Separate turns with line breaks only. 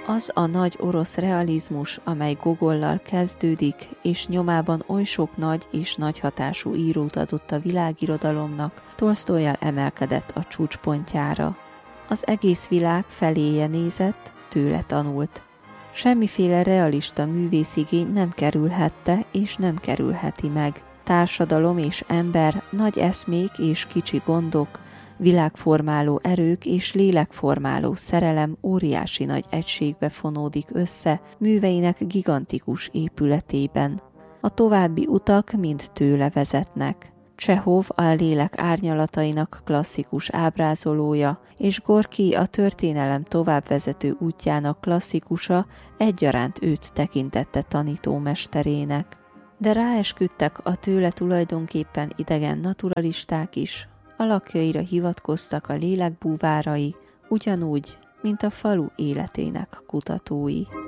Az a nagy orosz realizmus, amely Gogollal kezdődik, és nyomában oly sok nagy és nagy hatású írót adott a világirodalomnak, Tolsztojjal emelkedett a csúcspontjára. Az egész világ feléje nézett, tőle tanult. Semmiféle realista művészigény nem kerülhette és nem kerülheti meg. Társadalom és ember, nagy eszmék és kicsi gondok, világformáló erők és lélekformáló szerelem óriási nagy egységbe fonódik össze műveinek gigantikus épületében. A további utak mind tőle vezetnek. Csehov a lélek árnyalatainak klasszikus ábrázolója, és Gorki a történelem továbbvezető útjának klasszikusa egyaránt őt tekintette tanítómesterének. De ráesküdtek a tőle tulajdonképpen idegen naturalisták is, alakjaira hivatkoztak a lélek búvárai, ugyanúgy, mint a falu életének kutatói.